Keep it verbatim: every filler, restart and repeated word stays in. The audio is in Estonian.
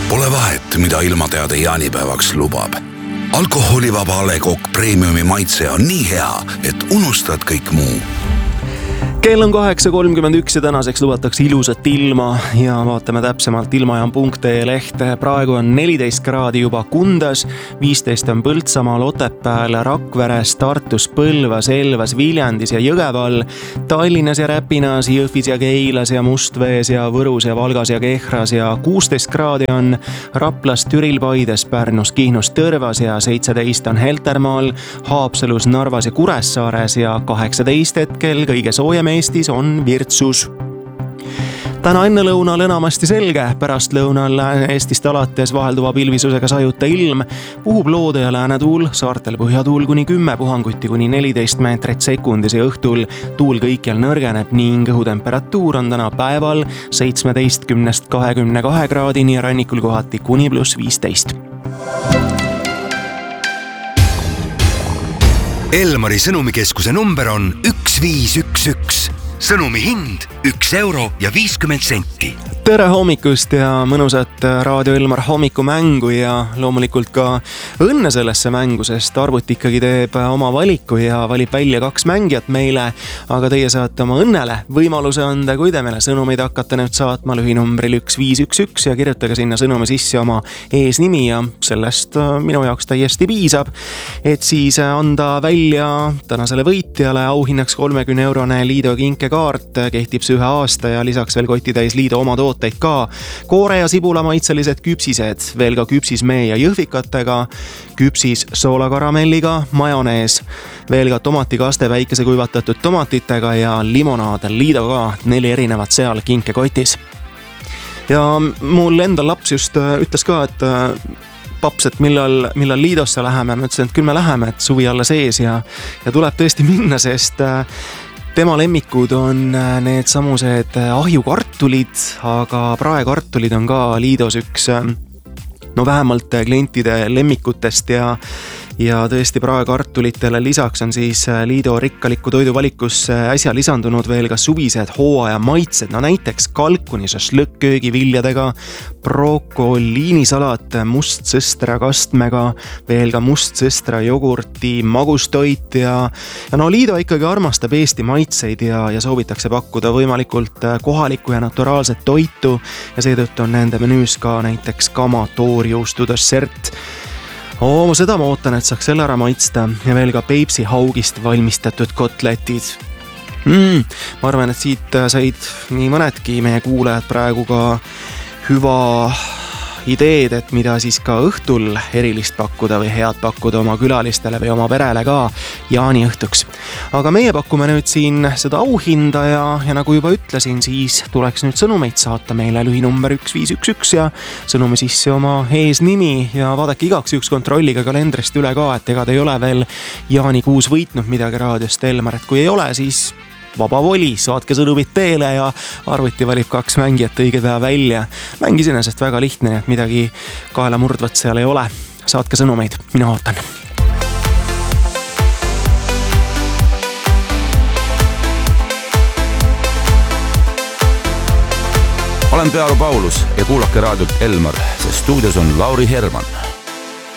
Pole vahet, mida ilmateade jaanipäevaks lubab. Alkoholivaba A Le Coq Premiumi maitse on nii hea, et unustad kõik muu. Kell on kaheksa kolmkümmend üks ja tänaseks lubatakse ilusat ilma ja vaatame täpsemalt ilmajaam punkt ee lehte. Praegu on neliteist kraadi juba Kundas, viisteist on Põltsamaal, Otepääl, Rakveres, Tartus, Põlvas, Elvas, Viljandis ja Jõgeval, Tallinnas ja Räpinas, Jõhvis ja Keilas ja Mustvees ja Võrus ja Valgas ja Kehras ja kuusteist kraadi on Raplas, Türil, Paides, Pärnus, Kihnus, Tõrvas ja seitseteist on Heltermaal, Haapsalus, Narvas ja Kuressaares ja kaheksateist hetkel kõige soojem Eestis on Virtsus. Täna enne lõunal enamasti selge, pärast lõunal Eestist alates vahelduva pilvisusega sajuta ilm, puhub loode ja läänetuul, saartel põhjatuul kuni kümme, puhanguti kuni neliteist meetrit sekundis ja õhtul tuul kõikjal nõrgeneb ning õhutemperatuur on täna päeval seitsmeteistkümnest kahekümne kahe kraadini ja rannikul kohati kuni pluss viisteist. Elmari sõnumikeskuse number on üks viis üks üks. Sõnumi hind üks euro ja viiskümmend senti. Tere hommikust ja mõnusat Raadio Elmar hommikumängu ja loomulikult ka õnne sellesse mängu, sest arvuti ikkagi teeb oma valiku ja valib välja kaks mängijat meile, aga teie saate oma õnnele võimaluse anda, kui te meile sõnumeid hakkate nüüd saatma lühinumbril üks viis üks üks ja kirjutage sinna sõnumi sisse oma eesnimi ja sellest minu jaoks täiesti piisab, et siis anda välja tänasele võitjale auhinnaks kolmekümne eurone Liido kinkekaart, kehtib see ühe aasta ja lisaks veel kotitäis Liido oma tooteid ka. Koore ja sibula maitselised küpsised, veel ka küpsismee ja jõhvikatega, küpsis soolakaramelliga, majonees, veel ka tomatikaste väikese kuivatatud tomatitega ja limonaad Liido ka, neli erinevat seal kinkekotis. Ja mul endal laps just ütles ka, et paps, et millal, millal Liidosse läheme, ma ütlesin, et küll me läheme, et suvi alla sees ja, ja tuleb tõesti minna, sest tema lemmikud on need samused ahjukartulid, aga praekartulid on ka Liidos üks, no vähemalt klientide lemmikutest ja ja tõesti praekartulitele lisaks on siis Liido rikkaliku toiduvalikusse äsja lisandunud veel ka suvised hooaja maitsed, no näiteks kalkuni šašlõkk köögiviljadega, brokoliinisalat mustsõstra kastmega, veel ka mustsõstra jogurti, magustoit ja, ja no Liido ikkagi armastab Eesti maitseid ja, ja soovitakse pakkuda võimalikult kohalikku ja naturaalset toitu ja seetõttu on nende menüüs ka näiteks kamatoorjuustu dessert. Oo, seda ma ootan, et saaks selle ära maitsta ja veel ka Peipsi haugist valmistatud kotletid. Mm, ma arvan, et siit said nii mõnedki meie kuulajad praegu ka hüva ideed, et mida siis ka õhtul erilist pakkuda või head pakkuda oma külalistele või oma perele ka jaaniõhtuks. Aga meie pakume nüüd siin seda auhinda ja, ja nagu juba ütlesin, siis tuleks nüüd sõnumeid saata meile lühinumber üks viis üks üks ja sõnumi sisse oma eesnimi ja vaadake igaks üks kontrolliga kalendrist üle ka, et ega te ei ole veel jaanikuus võitnud midagi raadiost Elmar, et kui ei ole, siis vaba voli, saatke sõnumit teele ja arvuti valib kaks mängijat õige päev välja. Mäng iseenesest väga lihtne, et midagi kaela murdvat seal ei ole. Saatke sõnumeid, mina ootan. Olen Pearu Paulus ja kuulake raadiot Elmar, sest stuudios on Lauri Herman.